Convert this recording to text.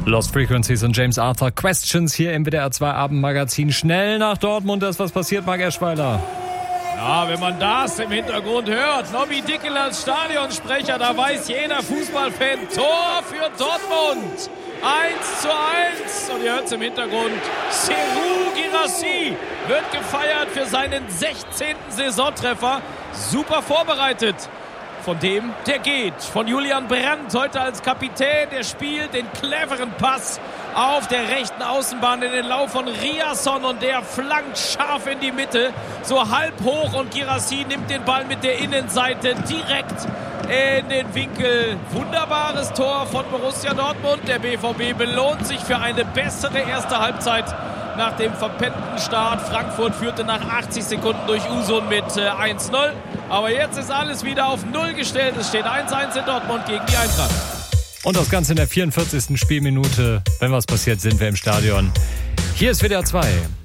Lost Frequencies und James Arthur Questions hier im WDR 2 Abendmagazin. Schnell nach Dortmund ist was passiert, Marc Eschweiler. Ja, wenn man das im Hintergrund hört, Nobby Dickel als Stadionsprecher, da weiß jeder Fußballfan, Tor für Dortmund. 1:1 und ihr hört es im Hintergrund, Serhou Guirassy wird gefeiert für seinen 16. Saisontreffer. Super vorbereitet. Von dem, der geht. Von Julian Brandt heute als Kapitän. Der spielt den cleveren Pass auf der rechten Außenbahn in den Lauf von Riasson und der flankt scharf in die Mitte. So halb hoch und Guirassy nimmt den Ball mit der Innenseite direkt in den Winkel. Wunderbares Tor von Borussia Dortmund. Der BVB belohnt sich für eine bessere erste Halbzeit nach dem verpennten Start. Frankfurt führte nach 80 Sekunden durch Usun mit 1:0. Aber jetzt ist alles wieder auf 0 gestellt. Es steht 1:1 in Dortmund gegen die Eintracht. Und das Ganze in der 44. Spielminute. Wenn was passiert, sind wir im Stadion. Hier ist WDR 2.